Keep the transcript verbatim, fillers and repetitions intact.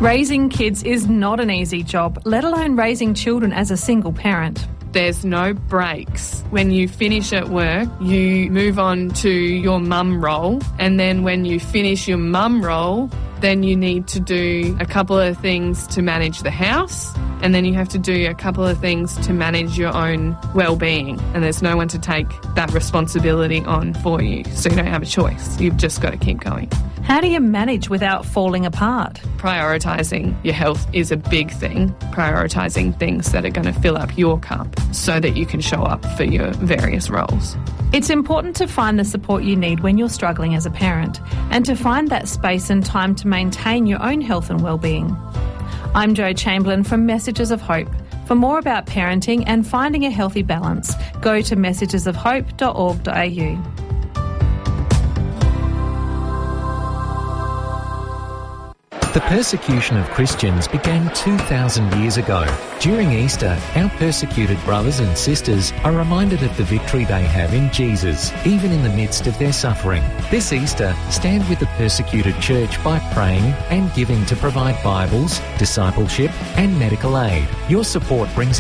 Raising kids is not an easy job, let alone raising children as a single parent. There's no breaks. When you finish at work, you move on to your mum role, and then when you finish your mum role, then you need to do a couple of things to manage the house, and then you have to do a couple of things to manage your own well-being, and there's no one to take that responsibility on for you, so you don't have a choice. You've just got to keep going. How do you manage without falling apart? Prioritising your health is a big thing. Prioritising things that are going to fill up your cup so that you can show up for your various roles. It's important to find the support you need when you're struggling as a parent, and to find that space and time to maintain your own health and well-being. I'm Jo Chamberlain from Messages of Hope. For more about parenting and finding a healthy balance, go to messages of hope dot org dot a u. The persecution of Christians began two thousand years ago. During Easter, our persecuted brothers and sisters are reminded of the victory they have in Jesus, even in the midst of their suffering. This Easter, stand with the persecuted church by praying and giving to provide Bibles, discipleship and medical aid. Your support brings